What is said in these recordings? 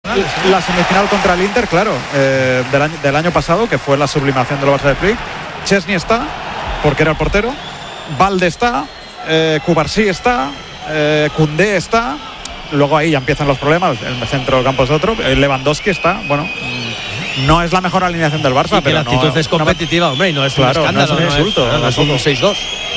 la semifinal contra el Inter, claro, del año pasado, que fue la sublimación del Barça de Flick. Chesney está, porque era el portero. Valde está, Cubarsí está, Koundé está. Luego ahí ya empiezan los problemas. El centro del campo es otro. Lewandowski está, bueno. No es la mejor alineación del Barça, pero la actitud es competitiva, hombre, y no es un escándalo, no es un insulto, no es un 6-2.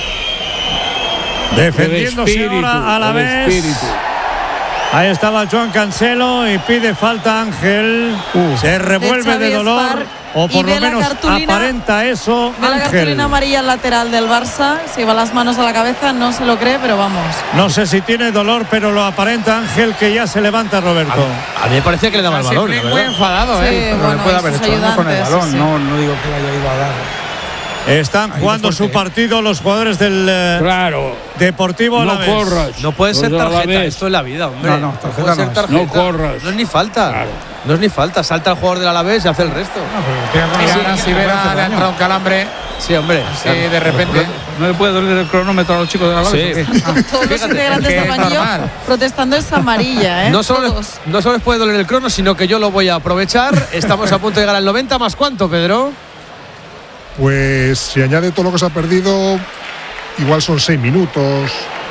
Defendiéndose ahora a la vez. Ahí estaba Joan Cancelo y pide falta Ángel. Se revuelve de dolor, o por lo menos aparenta eso. Ve la cartulina amarilla al lateral del Barça. Se lleva las manos a la cabeza, no se lo cree, pero vamos. No sé si tiene dolor, pero lo aparenta Ángel, que ya se levanta, Roberto. A mí me parecía que le daba el balón. Muy enfadado, sí, pero bueno, le puede haber hecho algo con el balón. Sí. No digo que le haya ido a dar. Están jugando su partido los jugadores del Deportivo Alavés. No corras. No puede ser tarjeta, esto es la vida, hombre. No, tarjeta no es. No corras. No es ni falta. Claro. No es ni falta. Salta el jugador del Alavés y hace el resto. Ahora si Vera le ha entrado un calambre. Sí, hombre. Sí, de repente. ¿No le puede doler el cronómetro a los chicos de la base? Sí. Todos los integrantes de amarillo protestando esa amarilla, ¿eh? No solo les puede doler el crono, sino que yo lo voy a aprovechar. Estamos a punto de llegar al 90, ¿más cuánto, Pedro? Pues si añade todo lo que se ha perdido, igual son 6 minutos.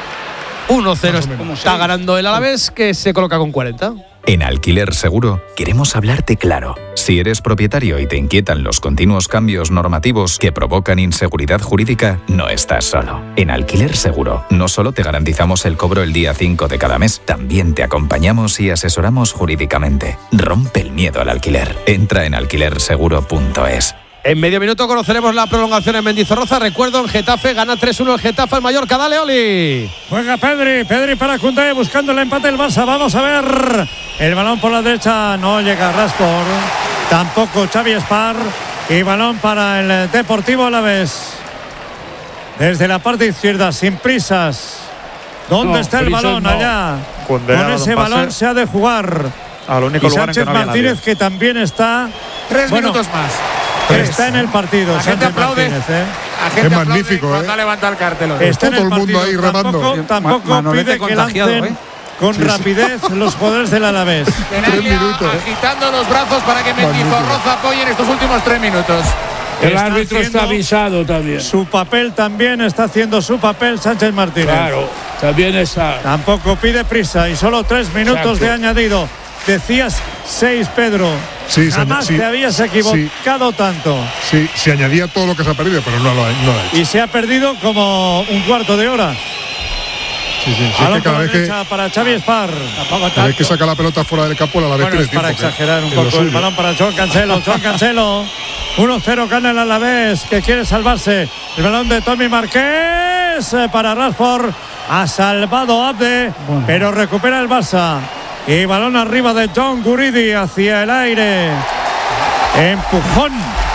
1-0 está ganando el Alavés, que se coloca con 40. En Alquiler Seguro queremos hablarte claro. Si eres propietario y te inquietan los continuos cambios normativos que provocan inseguridad jurídica, no estás solo. En Alquiler Seguro no solo te garantizamos el cobro el día 5 de cada mes, también te acompañamos y asesoramos jurídicamente. Rompe el miedo al alquiler. Entra en alquilerseguro.es. En medio minuto conoceremos la prolongación en Mendizorroza. Recuerdo, en Getafe gana 3-1 el Getafe al Mallorca. Dale, Oli. Juega Pedri para Koundé buscando el empate del Barça. Vamos a ver. El balón por la derecha no llega Rashford. Tampoco Xavi Espar. Y balón para el Deportivo Alavés. Desde la parte izquierda, sin prisas. ¿Dónde está el balón? Allá. Con ese balón se ha de jugar. Al único lugar Sánchez en que no Martínez, nadie. que también está. 3 minutos más. Está en el partido. La gente aplaude. Es magnífico, cuando ha levantado el cartel. Está todo el mundo ahí remando. Tampoco pide que lancen con rapidez los jugadores del Alavés. 3 minutos. Agitando los brazos para que Mendizorroza apoye en estos últimos 3 minutos. El árbitro está avisado también. Su papel también está haciendo su papel Sánchez Martínez. Claro, también está. Tampoco pide prisa y solo 3 minutos de añadido. Decías 6, Pedro. Sí, jamás te habías equivocado tanto. Sí, se añadía todo lo que se ha perdido, pero no lo ha hecho. Y se ha perdido como un cuarto de hora. Sí, es que cada vez que para Xavi Espar. Cada vez que saca la pelota fuera del campo, a la vez bueno, que es para exagerar un poco el balón para Joan Cancelo. Joan Cancelo. 1-0 gana el Alavés, que quiere salvarse. El balón de Tommy Marqués para Rashford. Ha salvado Abde, pero recupera el Barça. Y balón arriba de John Guridi hacia el aire. Empujón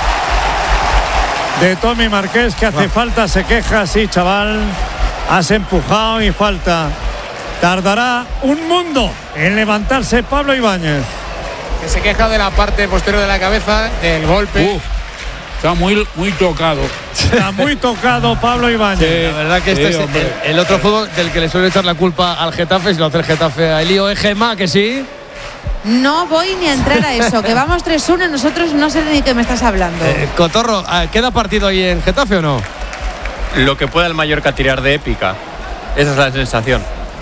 de Tommy Marqués, que hace falta, se queja. Sí, chaval, has empujado y falta. Tardará un mundo en levantarse Pablo Ibáñez. Que se queja de la parte posterior de la cabeza, del golpe. Está muy tocado. Está muy tocado Pablo Ibáñez. Sí, la verdad que este es el otro fútbol del que le suele echar la culpa al Getafe, si lo hace el Getafe a Elío. Gemma, que sí. No voy ni a entrar a eso, que vamos 3-1, nosotros no sé ni qué me estás hablando. Cotorro, ¿queda partido ahí en Getafe o no? Lo que pueda el Mallorca tirar de épica. Esa es la sensación.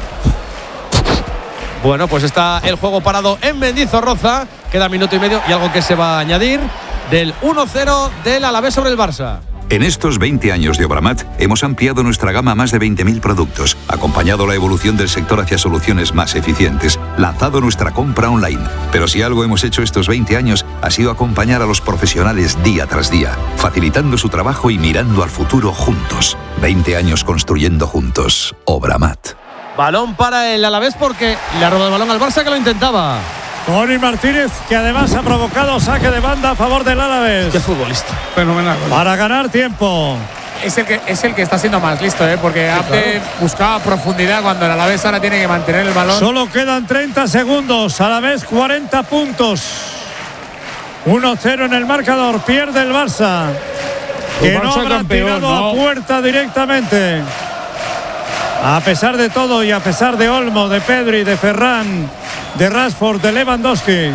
Bueno, pues está el juego parado en Mendizorroza. Queda minuto y medio y algo que se va a añadir del 1-0 del Alavés sobre el Barça. En estos 20 años de Obramat hemos ampliado nuestra gama a más de 20.000 productos, acompañado la evolución del sector hacia soluciones más eficientes, lanzado nuestra compra online. Pero si algo hemos hecho estos 20 años ha sido acompañar a los profesionales día tras día, facilitando su trabajo y mirando al futuro juntos. 20 años construyendo juntos. Obramat. Balón para el Alavés porque le ha robado el balón al Barça, que lo intentaba. Tony Martínez, que además ha provocado saque de banda a favor del Alavés. Qué futbolista. Fenomenal. Para ganar tiempo. Es el que está siendo más listo, porque Abde buscaba profundidad cuando el Alavés ahora tiene que mantener el balón. Solo quedan 30 segundos. Alavés 40 puntos. 1-0 en el marcador. Pierde el Barça. Que no habrá tirado a puerta directamente. A pesar de todo y a pesar de Olmo, de Pedri, de Ferran, de Rashford, de Lewandowski.